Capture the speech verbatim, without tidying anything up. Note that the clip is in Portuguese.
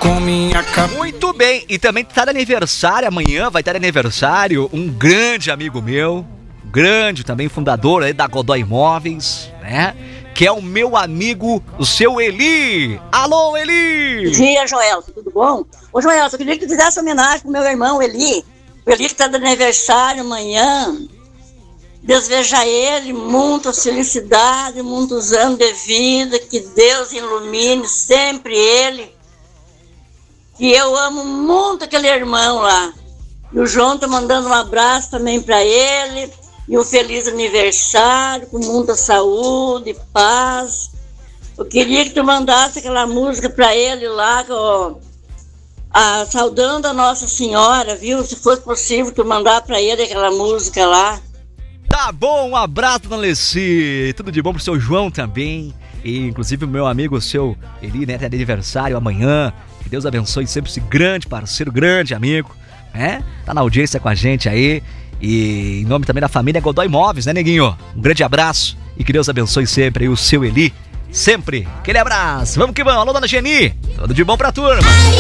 com minha cabeça. Muito bem, e também tá de aniversário, amanhã vai estar de aniversário um grande amigo meu, grande também, fundador aí da Godoy Imóveis, né? Que é o meu amigo, o seu Eli. Alô, Eli! Bom dia, Joelson, tudo bom? Ô, Joelson, eu queria que tu fizesse homenagem pro meu irmão, Eli. O Eli que tá de aniversário amanhã. Deseja a ele muita felicidade, muitos anos de vida, que Deus ilumine sempre ele. Que eu amo muito aquele irmão lá. E o João tá mandando um abraço também para ele. E um feliz aniversário, com muita saúde, paz. Eu queria que tu mandasse aquela música para ele lá, ó, a, saudando a Nossa Senhora, viu? Se fosse possível, tu mandar para ele aquela música lá. Tá bom, um abraço, dona Alessi. Tudo de bom pro seu João também. E inclusive o meu amigo, o seu Eli, né, tem aniversário amanhã. Que Deus abençoe sempre esse grande parceiro, grande amigo, né? Tá na audiência com a gente aí. E em nome também da família Godoy Imóveis, né, neguinho? Um grande abraço e que Deus abençoe sempre aí o seu Eli. Sempre. Aquele abraço. Vamos que vamos. Alô, dona Geni. Tudo de bom pra turma.